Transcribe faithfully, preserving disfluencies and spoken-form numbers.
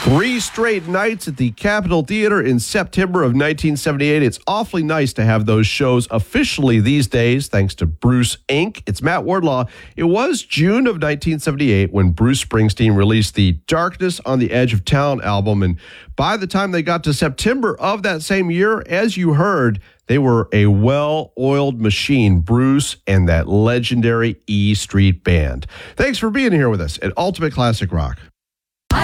Three straight nights at the Capitol Theater in September of nineteen seventy-eight. It's awfully nice to have those shows officially these days, thanks to Bruce Incorporated. It's Matt Wardlaw. It was June of nineteen seventy-eight when Bruce Springsteen released the Darkness on the Edge of Town album. And by the time they got to September of that same year, as you heard, they were a well-oiled machine, Bruce and that legendary E Street Band. Thanks for being here with us at Ultimate Classic Rock.